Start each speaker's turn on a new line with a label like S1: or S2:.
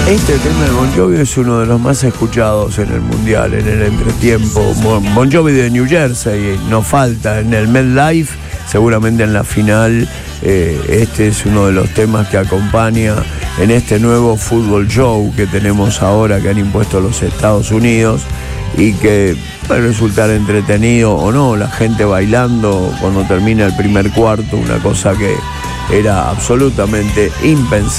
S1: Este tema de Bon Jovi es uno de los más escuchados en el mundial, en el entretiempo. Bon Jovi de New Jersey, no falta en el MetLife, seguramente en la final. Este es uno de los temas que acompaña en este nuevo fútbol show que tenemos ahora, que han impuesto los Estados Unidos, y que puede resultar entretenido o no, la gente bailando cuando termina el primer cuarto, una cosa que era absolutamente impensable.